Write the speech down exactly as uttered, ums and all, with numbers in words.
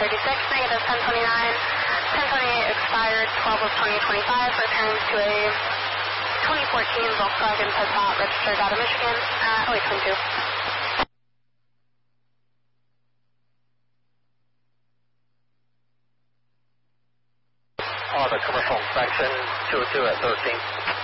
thirty-six, negative ten twenty-nine, ten twenty-eight expired, twelve of twenty twenty-five, returns to a twenty fourteen Volkswagen Passat registered out of Michigan, uh, oh wait, twenty-two. On the commercial inspection, two oh two at thirteen.